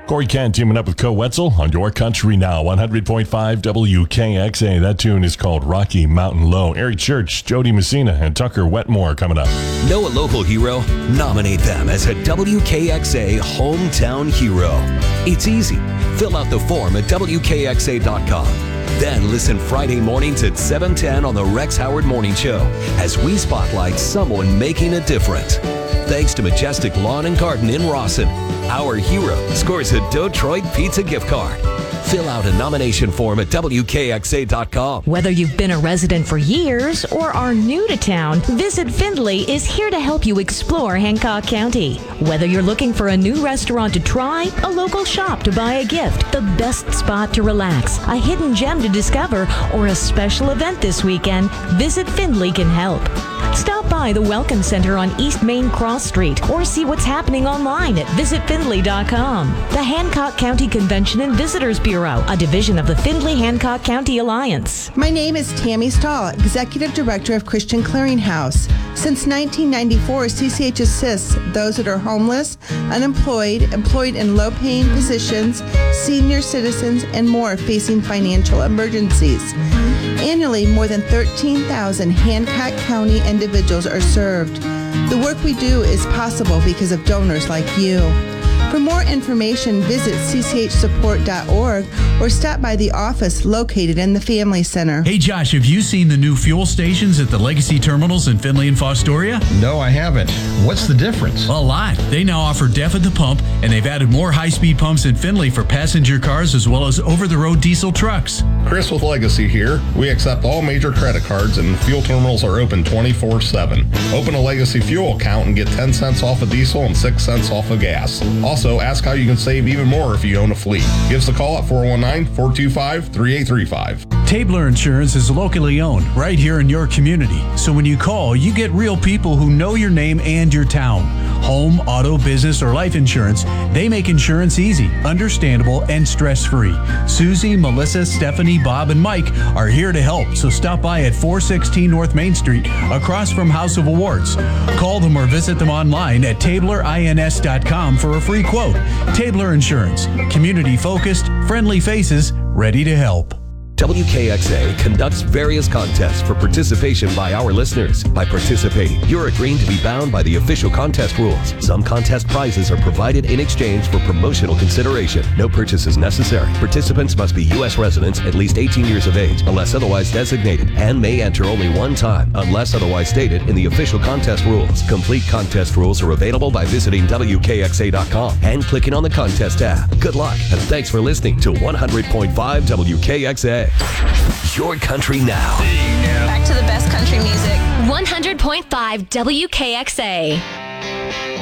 Corey Kent teaming up with Co Wetzel on Your Country Now, 100.5 WKXA. That tune is called Rocky Mountain Low. Eric Church, Jody Messina, and Tucker Wetmore coming up. Know a local hero? Nominate them as a WKXA Hometown Hero. It's easy. Fill out the form at WKXA.com. Then listen Friday mornings at 7:10 on the Rex Howard Morning Show as we spotlight someone making a difference. Thanks to Majestic Lawn and Garden in Rawson. Our hero scores a Detroit Pizza gift card. Fill out a nomination form at WKXA.com. Whether you've been a resident for years or are new to town, Visit Findlay is here to help you explore Hancock County. Whether you're looking for a new restaurant to try, a local shop to buy a gift, the best spot to relax, a hidden gem to discover, or a special event this weekend, Visit Findlay can help. Stop by the Welcome Center on East Main Cross Street or see what's happening online at visitfindlay.com. The Hancock County Convention and Visitors Bureau, a division of the Findlay-Hancock County Alliance. My name is Tammy Stahl, Executive Director of Christian Clearinghouse. Since 1994, CCH assists those that are homeless, unemployed, employed in low-paying positions, senior citizens, and more facing financial emergencies. Annually, more than 13,000 Hancock County individuals are served. The work we do is possible because of donors like you. For more information, visit cchsupport.org or stop by the office located in the Family Center. Hey Josh, have you seen the new fuel stations at the Legacy Terminals in Findlay and Fostoria? No, I haven't. What's the difference? A lot. They now offer DEF at the pump, and they've added more high-speed pumps in Findlay for passenger cars as well as over-the-road diesel trucks. Chris with Legacy here. We accept all major credit cards and fuel terminals are open 24/7. Open a Legacy fuel account and get 10 cents off of diesel and 6 cents off of gas. Also, ask how you can save even more if you own a fleet. Give us a call at 419-425-3835. Tabler Insurance is locally owned right here in your community. So when you call, you get real people who know your name and your town. Home, auto, business, or life insurance, they make insurance easy, understandable, and stress-free. Susie, Melissa, Stephanie, Bob, and Mike are here to help, so stop by at 416 North Main Street, across from House of Awards. Call them or visit them online at tablerins.com for a free quote. Tabler Insurance, community-focused, friendly faces, ready to help. WKXA conducts various contests for participation by our listeners. By participating, you're agreeing to be bound by the official contest rules. Some contest prizes are provided in exchange for promotional consideration. No purchase is necessary. Participants must be U.S. residents at least 18 years of age, unless otherwise designated, and may enter only one time, unless otherwise stated in the official contest rules. Complete contest rules are available by visiting WKXA.com and clicking on the contest tab. Good luck, and thanks for listening to 100.5 WKXA. Your Country Now. Back to the best country music. 100.5 WKXA.